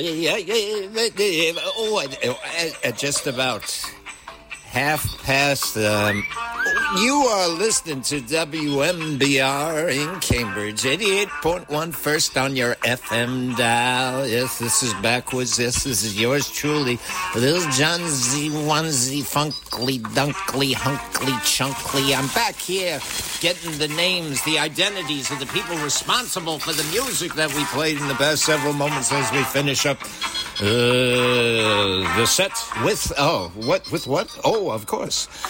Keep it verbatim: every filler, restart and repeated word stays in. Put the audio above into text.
Yeah, yeah, yeah. Oh, at just about half past. Um, you are listening to W M B R in Cambridge, eighty-eight point one first on your F M dial. Yes, this is Backwards. Yes, this is yours truly, Little John Z, Onesie, Funkly, Dunkly, Hunkly, Chunkly. I'm back here getting the names, the identities of the people responsible for the music that we played in the past several moments as we finish up uh, the set with, oh, what, with what? Oh, of course.